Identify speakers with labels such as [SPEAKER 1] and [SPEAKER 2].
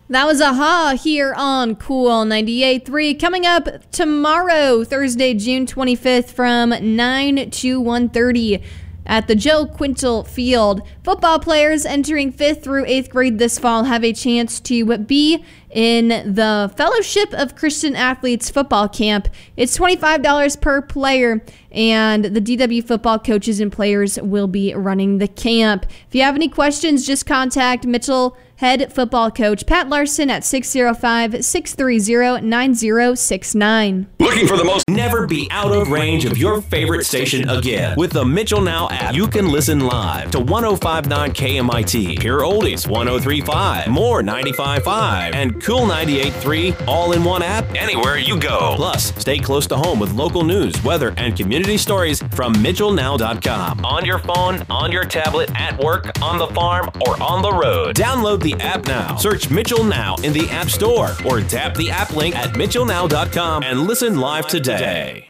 [SPEAKER 1] That was Aha here on Cool 98.3. Coming up tomorrow, Thursday, June 25th from 9 to 1:30 at the Joe Quintal Field. Football players entering 5th through 8th grade this fall have a chance to be in the Fellowship of Christian Athletes football camp. It's $25 per player, and the DW football coaches and players will be running the camp. If you have any questions, just contact Mitchell head football coach Pat Larson at 605-630-9069.
[SPEAKER 2] Looking for the most? Never be out of range of your favorite station again. With the Mitchell Now app, you can listen live to 105.9 KMIT, Pure Oldies 103.5, More 95.5, and Cool 98.3 all in one app anywhere you go. Plus, stay close to home with local news, weather, and community stories from MitchellNow.com. On your phone, on your tablet, at work, on the farm, or on the road. Download the app now. Search Mitchell Now in the App Store or tap the app link at MitchellNow.com and listen live today.